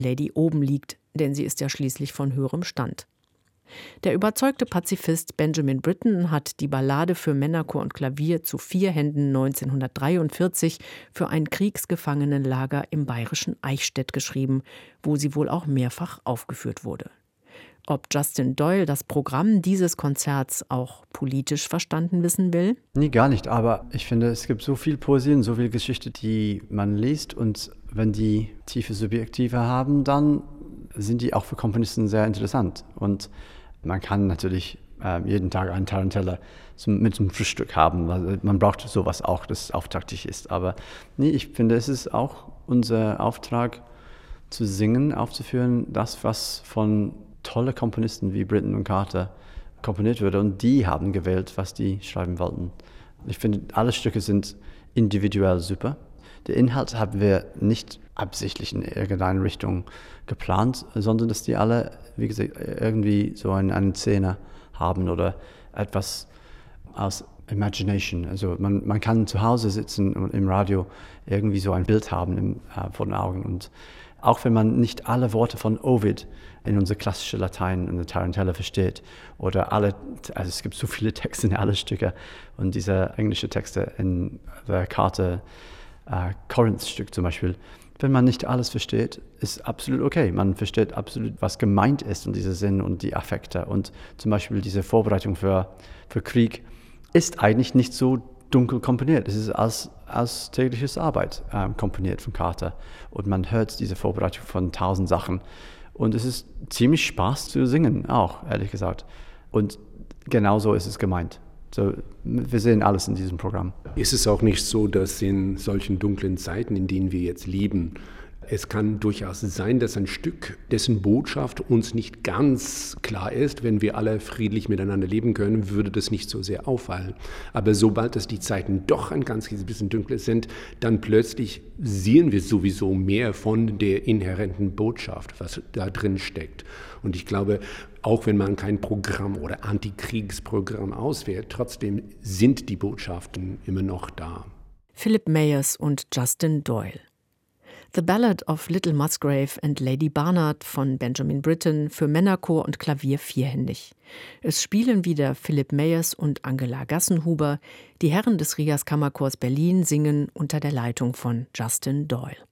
Lady oben liegt, denn sie ist ja schließlich von höherem Stand. Der überzeugte Pazifist Benjamin Britten hat die Ballade für Männerchor und Klavier zu 4 Händen 1943 für ein Kriegsgefangenenlager im bayerischen Eichstätt geschrieben, wo sie wohl auch mehrfach aufgeführt wurde. Ob Justin Doyle das Programm dieses Konzerts auch politisch verstanden wissen will? Nee, gar nicht, aber ich finde, es gibt so viel Poesie und so viel Geschichte, die man liest, und wenn die tiefe Subjektive haben, dann sind die auch für Komponisten sehr interessant. Und man kann natürlich jeden Tag einen Tarantella mit einem Frühstück haben, weil man braucht sowas auch, das auftaktig ist. Aber nee, ich finde, es ist auch unser Auftrag, zu singen, aufzuführen, das, was von tolle Komponisten wie Britten und Carter komponiert wurde, und die haben gewählt, was die schreiben wollten. Ich finde, alle Stücke sind individuell super. Den Inhalt haben wir nicht absichtlich in irgendeine Richtung geplant, sondern dass die alle, wie gesagt, irgendwie so eine Szene haben oder etwas aus Imagination. Also man kann zu Hause sitzen und im Radio irgendwie so ein Bild haben vor den Augen. Und auch wenn man nicht alle Worte von Ovid in unser klassische Latein in der Tarantella versteht oder also es gibt so viele Texte in alle Stücke, und diese englische Texte in der Karte Corinth-Stück zum Beispiel, wenn man nicht alles versteht, ist absolut okay. Man versteht absolut, was gemeint ist und dieser Sinn und die Affekte. Und zum Beispiel diese Vorbereitung für Krieg ist eigentlich nicht so dunkel komponiert. Es ist als tägliches Arbeit komponiert von Carter. Und man hört diese Vorbereitung von 1000 Sachen. Und es ist ziemlich Spaß zu singen, auch, ehrlich gesagt. Und genauso ist es gemeint. So, wir sehen alles in diesem Programm. Ist es auch nicht so, dass in solchen dunklen Zeiten, in denen wir jetzt leben, es kann durchaus sein, dass ein Stück, dessen Botschaft uns nicht ganz klar ist, wenn wir alle friedlich miteinander leben können, würde das nicht so sehr auffallen. Aber sobald es die Zeiten doch ein ganz bisschen dunkler sind, dann plötzlich sehen wir sowieso mehr von der inhärenten Botschaft, was da drin steckt. Und ich glaube, auch wenn man kein Programm oder Antikriegsprogramm auswählt, trotzdem sind die Botschaften immer noch da. Philip Mayers und Justin Doyle. The Ballad of Little Musgrave and Lady Barnard von Benjamin Britten für Männerchor und Klavier vierhändig. Es spielen wieder Philip Mayers und Angela Gassenhuber. Die Herren des Rias Kammerchors Berlin singen unter der Leitung von Justin Doyle.